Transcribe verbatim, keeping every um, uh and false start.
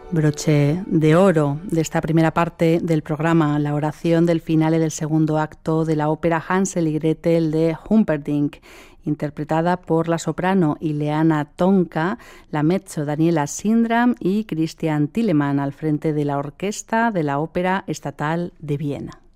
Broche de oro de esta primera parte del programa, la oración del final del segundo acto de la ópera Hansel y Gretel de Humperdinck, interpretada por la soprano Ileana Tonka, la mezzo Daniela Sindram y Christian Thielemann al frente de la orquesta de la Ópera Estatal de Viena.